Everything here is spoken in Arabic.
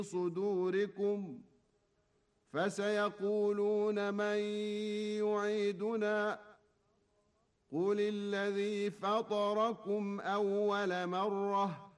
صدوركم فسيقولون من يعيدنا قل الذي فطركم أول مرة